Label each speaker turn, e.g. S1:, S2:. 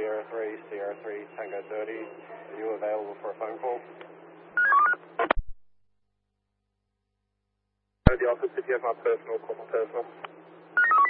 S1: Sierra 3, Tango 30. Are you available for a phone call? The office, if you have my personal, call my personal.